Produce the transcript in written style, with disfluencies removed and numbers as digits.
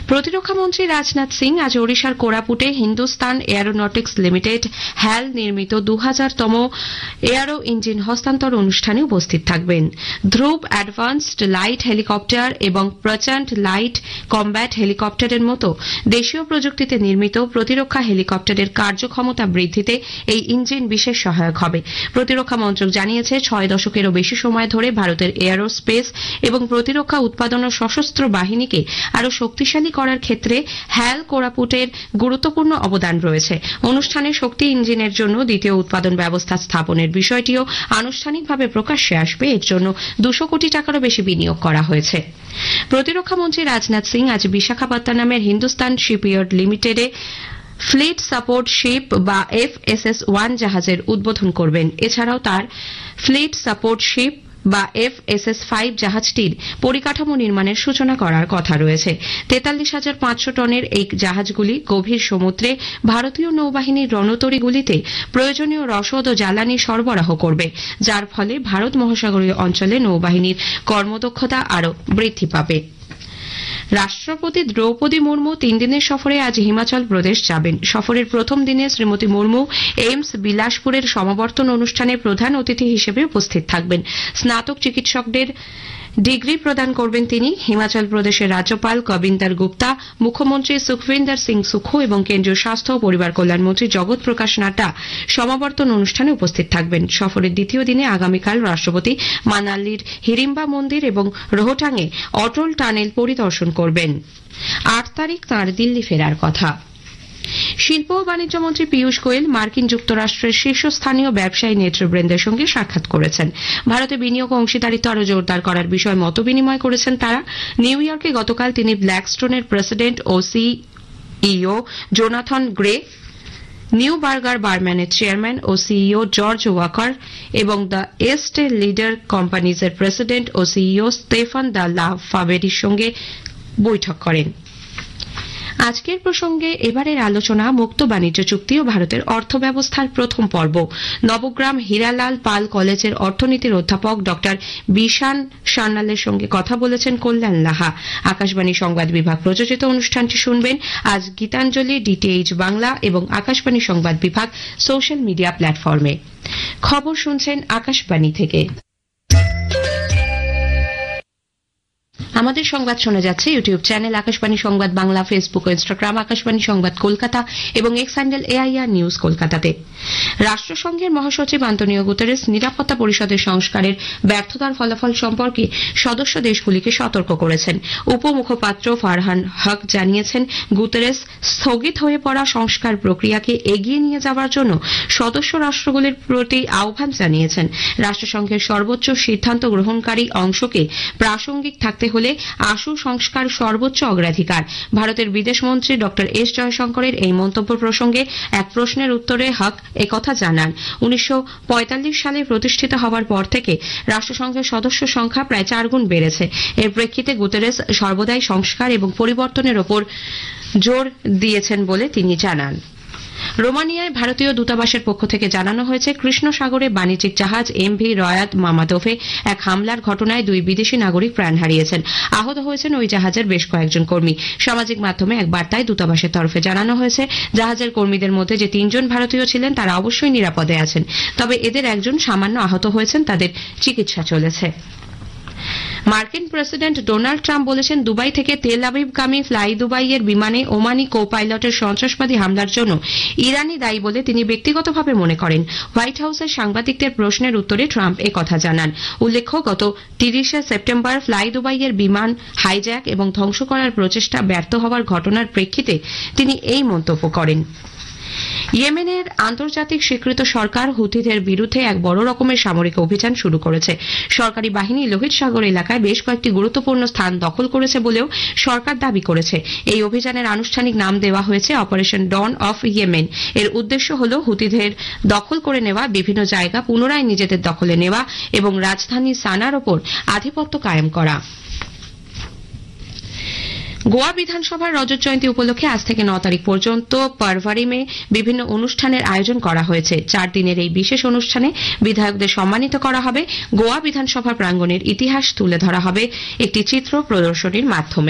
প্রতিরক্ষা মন্ত্রী রাজনাথ সিং আজ ওড়িশার কোরাপুটে হিন্দুস্তান এয়ারোনটিক্স লিমিটেড হ্যাল নির্মিত 2000তম এয়ারো ইঞ্জিন হস্তান্তর অনুষ্ঠানে উপস্থিত থাকবেন। ধ্রুব অ্যাডভান্সড লাইট হেলিকপ্টার এবং প্রচন্ড লাইট কমব্যাট হেলিকপ্টারের মতো দেশীয় প্রযুক্তিতে নির্মিত প্রতিরক্ষা হেলিকপ্টারের কার্যক্ষমতা বৃদ্ধিতে এই ইঞ্জিন বিশেষ সহায়ক হবে। প্রতিরক্ষা মন্ত্রক জানিয়েছে 6 দশকেরও বেশি সময় ধরে ভারতের এয়ারোস্পেস এবং প্রতিরক্ষা উৎপাদন ও সশস্ত্র বাহিনীকে আরও শক্তিশালী করার ক্ষেত্রে হ্যাল কোরাপুটের গুরুত্বপূর্ণ অবদান রয়েছে। অনুষ্ঠানে শক্তি ইঞ্জিনের জন্য দ্বিতীয় উৎপাদন ব্যবস্থা স্থাপনের বিষয়টিও আনুষ্ঠানিকভাবে প্রকাশ্যে আসবে। এর জন্য 200 কোটি টাকারও বেশি বিনিয়োগ করা হয়েছে। প্রতিরক্ষা মন্ত্রী রাজনাথ সিং আজ বিশাখাপত্তনমের হিন্দুস্তান শিপইয়ার্ড লিমিটেডে ফ্লিট সাপোর্ট শিপ বা FSS-1 জাহাজের উদ্বোধন করবেন। এছাড়াও তার ফ্লিট সাপোর্ট শিপ বা FSS-5 জাহাজটির পরিকাঠামো নির্মাণের সূচনা করার কথা রয়েছে। 43,500 টনের এই জাহাজগুলি গভীর সমুদ্রে ভারতীয় নৌবাহিনীর রণতরীগুলিতে প্রয়োজনীয় রসদ ও জ্বালানি সরবরাহ করবে, যার ফলে ভারত মহাসাগরীয় অঞ্চলে নৌবাহিনীর কর্মদক্ষতা আরও বৃদ্ধি পাবে। রাষ্ট্রপতি দ্রৌপদী মুর্মু 3 দিনের সফরে আজ হিমাচল প্রদেশ যাবেন। সফরের প্রথম দিনে শ্রীমতী মুর্মু এইমস বিলাসপুরের সমাবর্তন অনুষ্ঠানে প্রধান অতিথি হিসেবে উপস্থিত থাকবেন। স্নাতক চিকিৎসকদের ডিগ্রি প্রদান করবেন তিনি। হিমাচল প্রদেশের রাজ্যপাল কবিন্দর গুপ্তা, মুখ্যমন্ত্রী সুখবিন্দর সিং সুখু এবং কেন্দ্রীয় স্বাস্থ্য ও পরিবার কল্যাণ মন্ত্রী জগৎ প্রকাশ নাড্ডা সমাবর্তন অনুষ্ঠানে উপস্থিত থাকবেন। সফরের দ্বিতীয় দিনে আগামীকাল রাষ্ট্রপতি মানালির হিড়িম্বা মন্দির এবং রোহটাংয়ে অটল টানেল পরিদর্শন করবেন। 8 তারিখ তাঁর দিল্লি ফেরার কথা। শিল্প ও বাণিজ্য মন্ত্রী পীযূষ গোয়েল মার্কিন যুক্তরাষ্ট্রের শীর্ষস্থানীয় ব্যবসায়ী নেতৃবৃন্দের সঙ্গে সাক্ষাৎ করেছেন। ভারতে বিনিয়োগ ও অংশীদারিত্ব আরও জোরদার করার বিষয়ে মতবিনিময় করেছেন তারা। নিউ ইয়র্কে গতকাল তিনি ব্ল্যাকস্টোনের প্রেসিডেন্ট ও CEO Jonathan grey, new burger বারম্যানের chairman ও সিইও জর্জ ওয়াকার এবং the এস্টে leader কোম্পানিজের president O CEO Stefan the লা ফাবেরির সঙ্গে বৈঠক করেন। আজকের প্রসঙ্গে এবারের আলোচনা মুক্ত বাণিজ্য চুক্তি ও ভারতের অর্থব্যবস্থার প্রথম পর্ব। নবগ্রাম হীরালাল পাল কলেজের অর্থনীতির অধ্যাপক ডক্টর বিশান সান্যালের সঙ্গে কথা বলেছেন কল্যাণ লাহা। আকাশবাণী সংবাদ বিভাগ প্রযোজিত অনুষ্ঠানটি শুনবেন আজ গীতাঞ্জলি DTH বাংলা এবং আকাশবাণী সংবাদ বিভাগ সোশ্যাল মিডিয়া প্ল্যাটফর্মে। খবর শুনছেন আকাশবাণী থেকে। আমাদের সংবাদ শোনা যাচ্ছে ইউটিউব চ্যানেল আকাশবাণী সংবাদ বাংলা, ফেসবুক ও ইনস্টাগ্রাম আকাশবাণী সংবাদ কলকাতা এবং এক্স হ্যান্ডেল AIR নিউজ কলকাতাতে। রাষ্ট্রসংঘের মহাসচিব আন্তোনিও গুতেরেস নিরাপত্তা পরিষদের সংস্কারের ব্যর্থতার ফলাফল সম্পর্কে সদস্য দেশগুলিকে সতর্ক করেছেন। উপমুখপাত্র ফারহান হক জানিয়েছেন, গুতেরেস স্থগিত হয়ে পড়া সংস্কার প্রক্রিয়াকে এগিয়ে নিয়ে যাওয়ার জন্য সদস্য রাষ্ট্রগুলির প্রতি আহ্বান জানিয়েছেন। রাষ্ট্রসংঘের সর্বোচ্চ সিদ্ধান্ত গ্রহণকারী অংশকে প্রাসঙ্গিক থাকতে হলে আশু সংস্কার সর্বোচ্চ অগ্রাধিকার। ভারতের বিদেশমন্ত্রী ডক্টর S জয়শঙ্করের এই মন্তব্য প্রসঙ্গে এক প্রশ্নের উত্তরে হক একথা জানান। 1945 সালে প্রতিষ্ঠিত হওয়ার পর থেকে রাষ্ট্রসংঘের সদস্য সংখ্যা প্রায় 4 গুণ বেড়েছে। এর প্রেক্ষিতে গুতেরেস সর্বদাই সংস্কার এবং পরিবর্তনের ওপর জোর দিয়েছেন বলে তিনি জানান। রোমানিয়ায় ভারতীয় দূতাবাসের পক্ষ থেকে জানানো হয়েছে, কৃষ্ণ সাগরে বাণিজ্যিক জাহাজ MV রয়াত মামাদোভে এক হামলার ঘটনায় 2 বিদেশি নাগরিক প্রাণ হারিয়েছেন। আহত হয়েছেন ওই জাহাজের বেশ কয়েকজন কর্মী। সামাজিক মাধ্যমে এক বার্তায় দূতাবাসের তরফে জানানো হয়েছে, জাহাজের কর্মীদের মধ্যে যে 3 জন ভারতীয় ছিলেন তারা অবশ্যই নিরাপদে আছেন, তবে এদের একজন সামান্য আহত হয়েছেন, তাদের চিকিৎসা চলেছে। মার্কিন প্রেসিডেন্ট ডোনাল্ড ট্রাম্প বলেছেন, দুবাই থেকে তেল আবিবগামী ফ্লাই দুবাইয়ের বিমানে ওমানি কো পাইলটের সন্ত্রাসবাদী হামলার জন্য ইরানি দায়ী বলে তিনি ব্যক্তিগতভাবে মনে করেন। হোয়াইট হাউসের সাংবাদিকদের প্রশ্নের উত্তরে ট্রাম্প একথা জানান। উল্লেখ্য, গত 30 সেপ্টেম্বর ফ্লাই দুবাইয়ের বিমান হাইজ্যাক এবং ধ্বংস করার প্রচেষ্টা ব্যর্থ হওয়ার ঘটনার প্রেক্ষিতে তিনি এই মন্তব্য করেন। ইয়েমেনের আন্তর্জাতিক স্বীকৃত সরকার হুথিদের বিরুদ্ধে এক বড় রকমের সামরিক অভিযান শুরু করেছে। সরকারি বাহিনী লোহিত সাগর এলাকায় বেশ কয়েকটি গুরুত্বপূর্ণ স্থান দখল করেছে বলেও সরকার দাবি করেছে। এই অভিযানের আনুষ্ঠানিক নাম দেওয়া হয়েছে অপারেশন ডন অফ ইয়েমেন। এর উদ্দেশ্য হল হুথিদের দখল করে নেওয়া বিভিন্ন জায়গা পুনরায় নিজেদের দখলে নেওয়া এবং রাজধানী সানার ওপর আধিপত্য কায়েম করা। গোয়া বিধানসভার রজত জয়ন্তী উপলক্ষে আজ থেকে 9 তারিখ পর্যন্ত পারভারিমে বিভিন্ন অনুষ্ঠানের আয়োজন করা হয়েছে। 4 দিনের এই বিশেষ অনুষ্ঠানে বিধায়কদের সম্মানিত করা হবে। গোয়া বিধানসভা প্রাঙ্গণের ইতিহাস তুলে ধরা হবে একটি চিত্র প্রদর্শনীর মাধ্যমে।